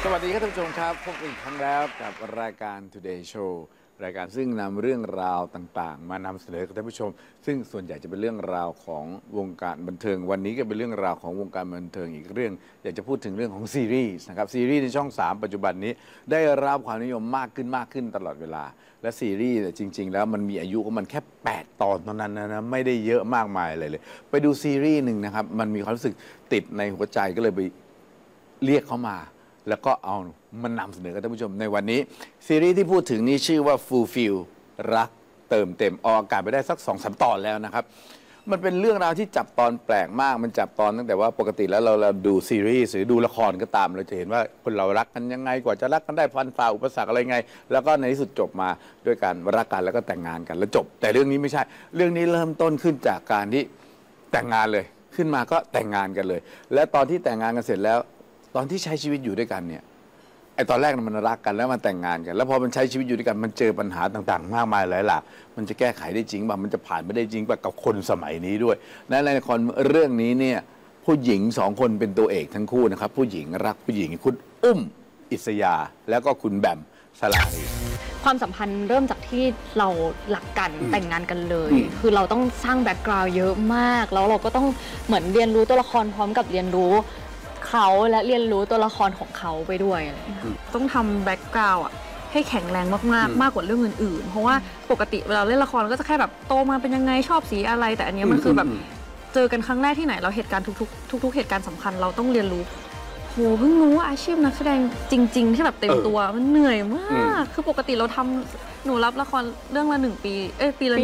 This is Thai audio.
สวัสดีครับท่านผู้ชมครับพบกันอีกครั้งแล้วกับรายการ Today Show รายการซึ่งนำเรื่องราวต่างๆ มานำเสนอกับท่านผู้ชม ซึ่งส่วนใหญ่จะเป็นเรื่องราวของวงการบันเทิงวันนี้ก็เป็นเรื่องราวของวงการบันเทิงอีกเรื่องอยากจะพูดถึงเรื่องของซีรีส์นะครับซีรีส์ในช่อง 3 ปัจจุบันนี้ได้รับความนิยมมากขึ้นตลอดเวลาและซีรีส์จริง ๆ แล้วมันมีอายุของมันแค่8 ตอนเท่านั้นนะไม่ได้เยอะมากมายเลยไปดูซีรีส์หนึ่งนะครับมันมีความรู้สึกติดในหัวใจก็เลยไปเรียกเขามาแล้วก็เอามันนำเสนอกับท่านผู้ชมในวันนี้ซีรีส์ที่พูดถึงนี้ชื่อว่า Fulfill รักเติมเต็มออกอากาศไปได้สัก 2-3 ตอนแล้วนะครับมันเป็นเรื่องราวที่จับตอนแปลกมากมันจับตอนตั้งแต่ว่าปกติแล้วเราดูซีรีส์หรือดูละครก็ตามเราจะเห็นว่าคนเรารักกันยังไงกว่าจะรักกันได้ฟันฝ่าอุปสรรคอะไรไงแล้วก็ในที่สุดจบมาด้วยการรักกันแล้วก็แต่งงานกันแล้วจบแต่เรื่องนี้ไม่ใช่เรื่องนี้เริ่มต้นขึ้นจากการที่แต่งงานเลยขึ้นมาก็แต่งงานกันเลยและตอนที่แต่งงานกันเสร็จแล้วตอนที่ใช้ชีวิตอยู่ด้วยกันเนี่ยไอ้ตอนแรกมันรักกันแล้วมันแต่งงานกันแล้วพอมันใช้ชีวิตอยู่ด้วยกันมันเจอปัญหาต่างๆมากมายหลายหลากมันจะแก้ไขได้จริงป่ะมันจะผ่านไปได้จริงป่ะกับคนสมัยนี้ด้วยในละครเรื่องนี้เนี่ยผู้หญิง2 คนเป็นตัวเอกทั้งคู่นะครับผู้หญิงรักผู้หญิงคุณอุ้มอิสยาแล้วก็คุณแบมสลารีความสัมพันธ์เริ่มจากที่เราหลักกันแต่งงานกันเลย คือเราต้องสร้างแบ็กกราวด์เยอะมากแล้วเราก็ต้องเหมือนเรียนรู้ตัวละครพร้อมกับเรียนรู้เขาและเรียนรู้ตัวละครของเขาไปด้วยอะไรอย่างเงี้ยต้องทำแบ็กกราวด์อ่ะให้แข็งแรงมากๆมากกว่าเรื่องอื่นๆเพราะว่าปกติเวลาเล่นละครก็จะแค่แบบโตมาเป็นยังไงชอบสีอะไรแต่อันนี้มันคือแบบเจอกันครั้งแรกที่ไหนเราเหตุการณ์ทุกเหตุการณ์สำคัญเราต้องเรียนรู้โหเพิ่งรู้ว่าอาชีพนักแสดงจริงๆที่แบบเต็มตัวมันเหนื่อยมากคือปกติเราทำหนูรับละครเรื่องละ1 ปีปีละ